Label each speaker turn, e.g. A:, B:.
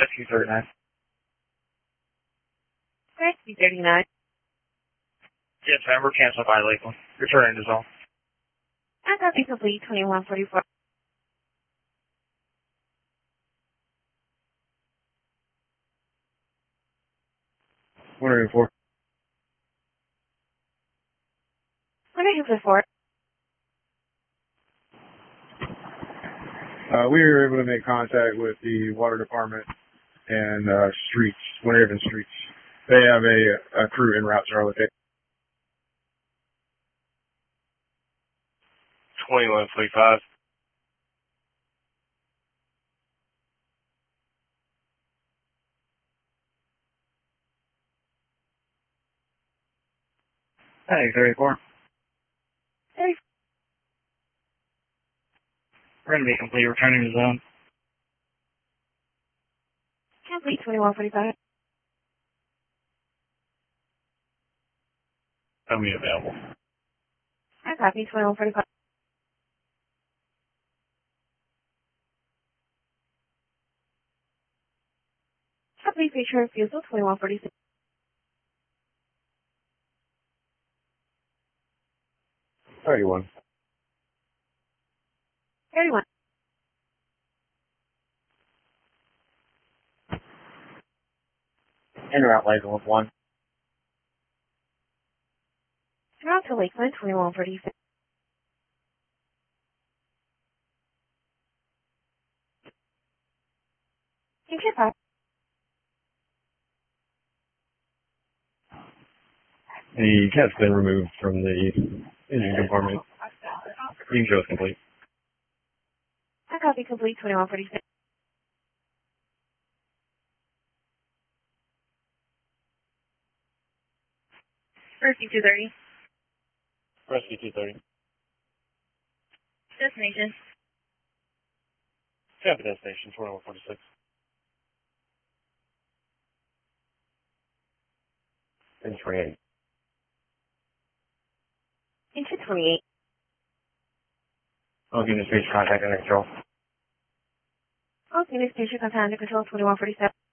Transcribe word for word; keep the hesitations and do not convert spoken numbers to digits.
A: Rescue thirty-nine.
B: Rescue thirty-nine.
A: Yes, ma'am, we're canceled by Lakeland. Returning to zone.
B: I copy complete twenty-one forty-four.
A: one oh four.
B: What are you here for?
A: Uh, we were able to make contact with the water department and uh, streets, Winter Haven streets. They have a, a crew en route to our location. twenty-one forty-five. Hey, thirty-four.
B: thirty.
A: We're going to be complete returning to zone.
B: Complete twenty-one forty-five.
A: I'll be available.
B: I copy twenty-one forty-five. Complete feature refusal twenty-one forty-six.
A: thirty-one.
B: thirty-one.
A: En route Lakeland one.
B: Route to Lakeland twenty-one forty-six. You can pass.
A: The cat's been removed from the engine compartment. You can show us complete.
B: I copy complete twenty-one forty-six. Rescue two thirty.
A: Rescue two thirty.
B: Destination.
A: Copy destination, twenty-one forty-six. And twenty-eight.
B: Into twenty-eight.
A: I'll give you space contact under control.
B: Okay, this station contact under control twenty-one forty-seven.